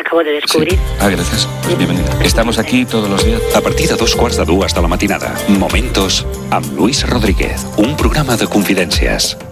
acabo de descubrir. Sí. Gracias. Pues bienvenida. Estamos aquí todos los días. A partir de 2:15 de la matinada. Momentos amb Luis Rodríguez. Un programa de confidències.